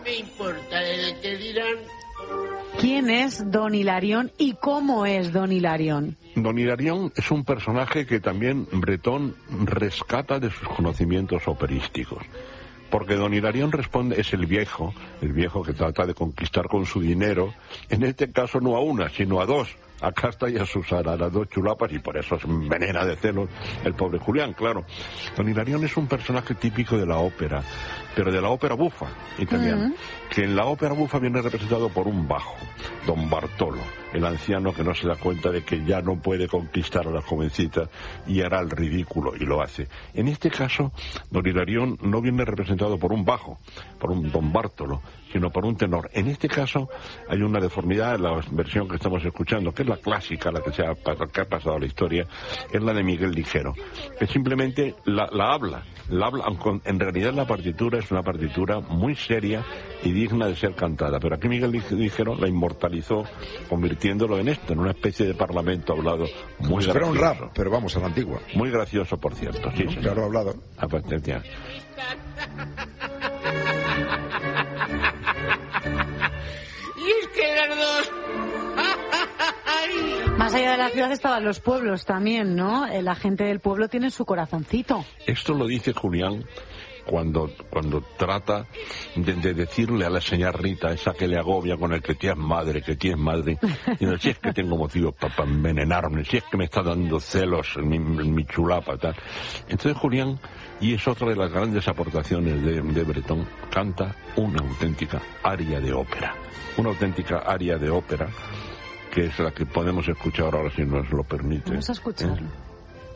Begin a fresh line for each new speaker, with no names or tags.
me importa de qué dirán?
¿Quién es Don Hilarión y cómo es Don Hilarión?
Don Hilarión es un personaje que también Bretón rescata de sus conocimientos operísticos. Porque Don Hilarión es el viejo que trata de conquistar con su dinero, en este caso no a una, sino a dos, a Casta y a Susana, las dos chulapas, y por eso se envenena de celos el pobre Julián, claro. Don Hilarión es un personaje típico de la ópera, pero de la ópera bufa italiana, que en la ópera bufa viene representado por un bajo, Don Bartolo, el anciano que no se da cuenta de que ya no puede conquistar a la jovencita y hará el ridículo, y lo hace. En este caso, Don Hilarión no viene representado por un bajo, por un Don Bartolo, sino por un tenor. En este caso hay una deformidad en la versión que estamos escuchando, que es la clásica, la que ha pasado a la historia, es la de Miguel Ligero, que simplemente la habla, aunque en realidad la partitura es una partitura muy seria y digna de ser cantada, pero aquí Miguel Ligero la inmortalizó, convirtiéndolo en esto, en una especie de parlamento hablado muy gracioso.
Era un rap, pero vamos, a la antigua.
Muy gracioso, por cierto. Sí, sí.
Claro, hablado.
Y es que las dos...
Más allá de la ciudad estaban los pueblos también, ¿no? La gente del pueblo tiene su corazoncito.
Esto lo dice Julián cuando trata de decirle a la señorita esa que le agobia con el que tienes madre, y no, si es que tengo motivos para envenenarme, si es que me está dando celos en mi chulapa, tal. Entonces Julián, y es otra de las grandes aportaciones de Bretón, canta una auténtica aria de ópera, que es la que podemos escuchar ahora si nos lo permite.
Vamos a escucharlo.